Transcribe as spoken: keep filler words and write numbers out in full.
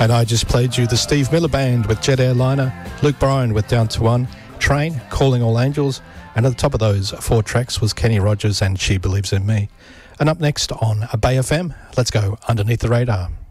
And I just played you the Steve Miller Band with Jet Airliner, Luke Bryan with Down to One, Train, Calling All Angels, and at the top of those four tracks was Kenny Rogers and She Believes in Me. And up next on Bay F M, let's go Underneath the Radar.